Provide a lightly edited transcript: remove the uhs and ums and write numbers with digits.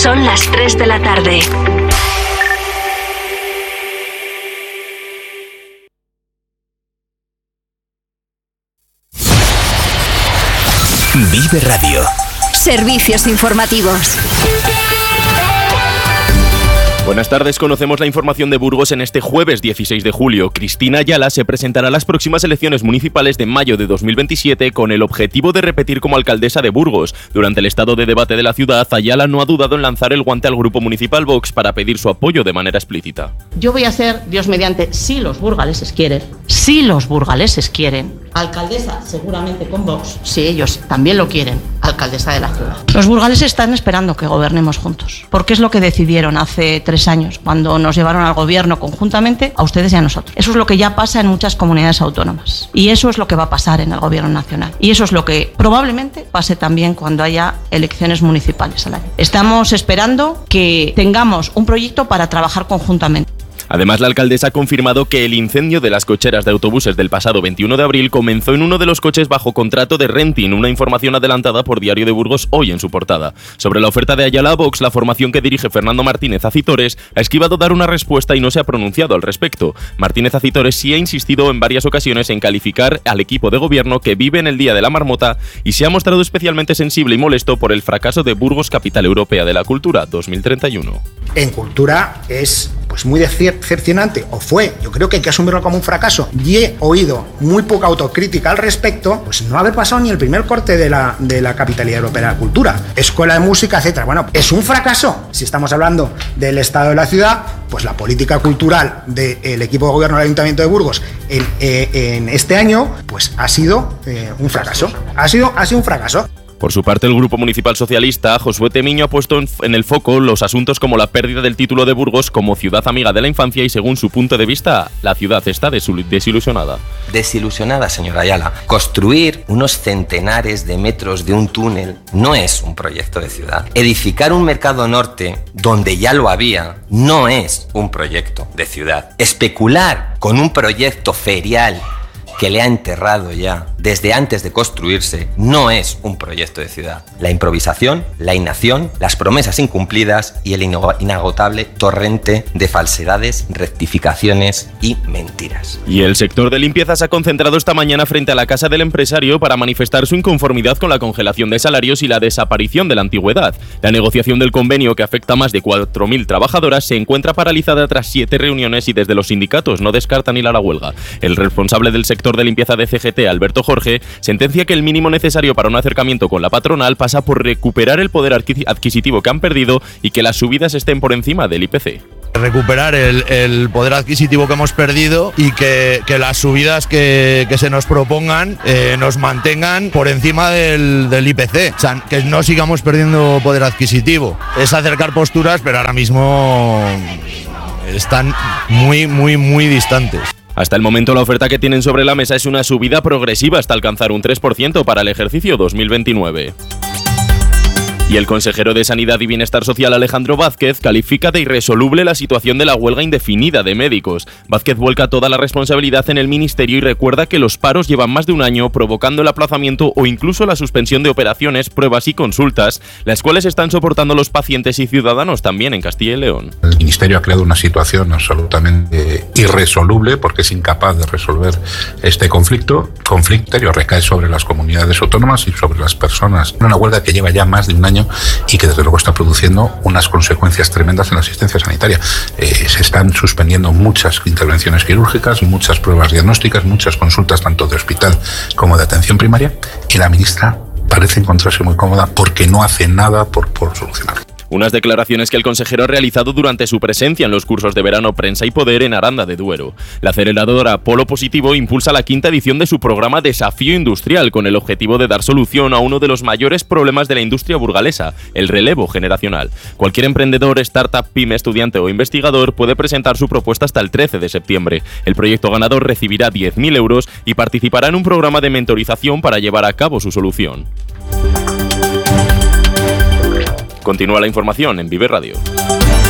Son las 3 de la tarde. Vive Radio. Servicios informativos. Buenas tardes, conocemos la información de Burgos en este jueves 16 de julio. Cristina Ayala se presentará a las próximas elecciones municipales de mayo de 2027 con el objetivo de repetir como alcaldesa de Burgos. Durante el estado de debate de la ciudad, Ayala no ha dudado en lanzar el guante al grupo municipal Vox para pedir su apoyo de manera explícita. Yo voy a ser, Dios mediante, si los burgaleses quieren, alcaldesa seguramente con Vox, si ellos también lo quieren, alcaldesa de la ciudad. Los burgaleses están esperando que gobernemos juntos, porque es lo que decidieron hace 3 años, cuando nos llevaron al gobierno conjuntamente, a ustedes y a nosotros. Eso es lo que ya pasa en muchas comunidades autónomas, y eso es lo que va a pasar en el gobierno nacional, y eso es lo que probablemente pase también cuando haya elecciones municipales al año. Estamos esperando que tengamos un proyecto para trabajar conjuntamente. Además, la alcaldesa ha confirmado que el incendio de las cocheras de autobuses del pasado 21 de abril comenzó en uno de los coches bajo contrato de renting, una información adelantada por Diario de Burgos hoy en su portada. Sobre la oferta de Ayala a Vox, la formación que dirige Fernando Martínez Acitores ha esquivado dar una respuesta y no se ha pronunciado al respecto. Martínez Acitores sí ha insistido en varias ocasiones en calificar al equipo de gobierno que vive en el Día de la Marmota y se ha mostrado especialmente sensible y molesto por el fracaso de Burgos Capital Europea de la Cultura 2031. En cultura es muy decepcionante, o fue, yo creo que hay que asumirlo como un fracaso, y he oído muy poca autocrítica al respecto, pues no haber pasado ni el primer corte de la Capitalidad Europea de la Cultura, Escuela de Música, etcétera. Bueno, es un fracaso. Si estamos hablando del estado de la ciudad, pues la política cultural del equipo de gobierno del Ayuntamiento de Burgos en este año, pues ha sido un fracaso. Ha sido un fracaso. Por su parte, el Grupo Municipal Socialista, Josué Temiño, ha puesto en el foco los asuntos como la pérdida del título de Burgos como ciudad amiga de la infancia y, según su punto de vista, la ciudad está desilusionada. Desilusionada, señora Ayala. Construir unos centenares de metros de un túnel no es un proyecto de ciudad. Edificar un mercado norte, donde ya lo había, no es un proyecto de ciudad. Especular con un proyecto ferial que le ha enterrado ya desde antes de construirse, no es un proyecto de ciudad. La improvisación, la inacción, las promesas incumplidas y el inagotable torrente de falsedades, rectificaciones y mentiras. Y el sector de limpieza se ha concentrado esta mañana frente a la casa del empresario para manifestar su inconformidad con la congelación de salarios y la desaparición de la antigüedad. La negociación del convenio, que afecta a más de 4.000 trabajadoras, se encuentra paralizada tras 7 reuniones y desde los sindicatos no descartan ir a la huelga. El responsable del sector de limpieza de CGT, Alberto Jorge, sentencia que el mínimo necesario para un acercamiento con la patronal pasa por recuperar el poder adquisitivo que han perdido y que las subidas estén por encima del IPC. Recuperar el poder adquisitivo que hemos perdido y que las subidas que se nos propongan nos mantengan por encima del IPC, o sea, que no sigamos perdiendo poder adquisitivo. Es acercar posturas, pero ahora mismo están muy distantes. Hasta el momento, la oferta que tienen sobre la mesa es una subida progresiva hasta alcanzar un 3% para el ejercicio 2029. Y el consejero de Sanidad y Bienestar Social, Alejandro Vázquez, califica de irresoluble la situación de la huelga indefinida de médicos. Vázquez vuelca toda la responsabilidad en el ministerio y recuerda que los paros llevan más de un año, provocando el aplazamiento o incluso la suspensión de operaciones, pruebas y consultas, las cuales están soportando los pacientes y ciudadanos también en Castilla y León. El ministerio ha creado una situación absolutamente irresoluble porque es incapaz de resolver este conflicto. Conflicto recae sobre las comunidades autónomas y sobre las personas. Una huelga que lleva ya más de un año y que desde luego está produciendo unas consecuencias tremendas en la asistencia sanitaria. Se están suspendiendo muchas intervenciones quirúrgicas, muchas pruebas diagnósticas, muchas consultas tanto de hospital como de atención primaria, y la ministra parece encontrarse muy cómoda porque no hace nada por solucionarlo. Unas declaraciones que el consejero ha realizado durante su presencia en los cursos de verano Prensa y Poder en Aranda de Duero. La aceleradora Polo Positivo impulsa la 5ª edición de su programa Desafío Industrial con el objetivo de dar solución a uno de los mayores problemas de la industria burgalesa, el relevo generacional. Cualquier emprendedor, startup, pyme, estudiante o investigador puede presentar su propuesta hasta el 13 de septiembre. El proyecto ganador recibirá 10.000 euros y participará en un programa de mentorización para llevar a cabo su solución. Continúa la información en Vive Radio.